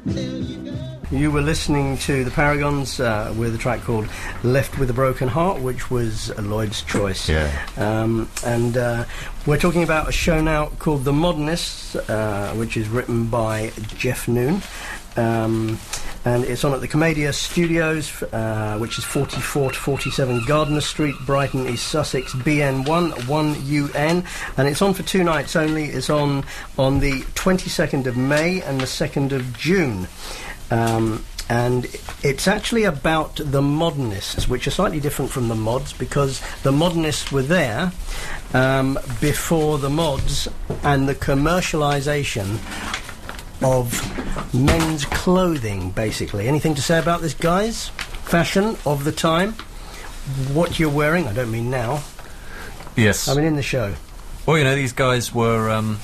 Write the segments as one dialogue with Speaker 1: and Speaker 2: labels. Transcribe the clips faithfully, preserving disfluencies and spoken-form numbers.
Speaker 1: You were listening to the Paragons uh, with a track called Left with a Broken Heart, which was Lloyd's choice.
Speaker 2: Yeah.
Speaker 1: Um, and uh, we're talking about a show now called The Modernists, uh, which is written by Jeff Noon. Um, and it's on at the Commedia Studios, uh, which is forty-four to forty-seven Gardiner Street, Brighton, East Sussex, B N one one U N, and it's on for two nights only. It's on on the twenty-second of May and the second of June. Um, and it's actually about the Modernists, which are slightly different from the Mods, because the Modernists were there um, before the Mods and the commercialisation of men's clothing, basically. Anything to say about this, guys? Fashion of the time? What you're wearing? I don't mean now.
Speaker 2: Yes.
Speaker 1: I mean in the show.
Speaker 2: Well, you know, these guys were um,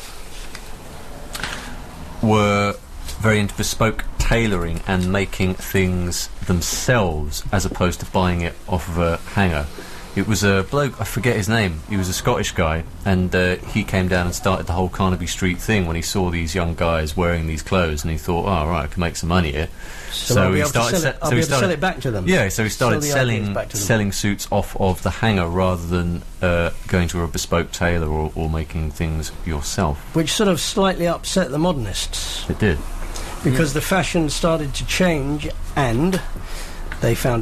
Speaker 2: were very into bespoke tailoring and making things themselves as opposed to buying it off of a hanger. It was a bloke, I forget his name, he was a Scottish guy, and uh, he came down and started the whole Carnaby Street thing when he saw these young guys wearing these clothes, and he thought, oh, right, I can make some money here.
Speaker 1: So,
Speaker 2: so
Speaker 1: I'll be
Speaker 2: he
Speaker 1: able
Speaker 2: started
Speaker 1: to sell
Speaker 2: se-
Speaker 1: it, I'll
Speaker 2: so
Speaker 1: be
Speaker 2: he
Speaker 1: able to
Speaker 2: started,
Speaker 1: sell it back to them.
Speaker 2: Yeah, so he started
Speaker 1: Sell the ideas
Speaker 2: selling
Speaker 1: back to them.
Speaker 2: selling suits off of the hanger rather than uh, going to a bespoke tailor or, or making things yourself.
Speaker 1: Which sort of slightly upset the Modernists.
Speaker 2: It did.
Speaker 1: Because the fashion started to change and they found